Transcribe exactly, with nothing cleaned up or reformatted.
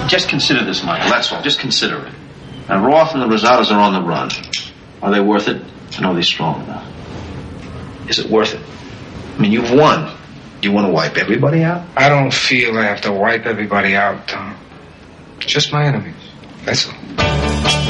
Just consider this, Michael. That's all. Just consider it. Now, Roth and the Rosados are on the run. Are they worth it? And are they strong enough? Is it worth it? I mean, you've won. Do you want to wipe everybody out? I don't feel I have to wipe everybody out, Tom. Just my enemies. That's all.